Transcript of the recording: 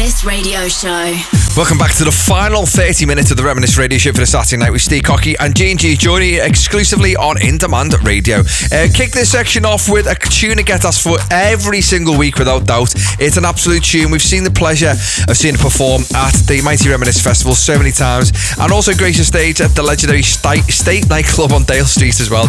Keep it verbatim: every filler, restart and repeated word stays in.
Reminisce Radio Show. Welcome back to the final thirty minutes of the Reminisce Radio Show for the Saturday night with Steve Cocky and G and G joining you exclusively on In Demand Radio. Uh, kick this section off with a tune that gets us for every single week without doubt. It's an absolute tune. We've seen the pleasure of seeing it perform at the Mighty Reminisce Festival so many times, and also grace the stage at the legendary State, State nightclub on Dale Street as well.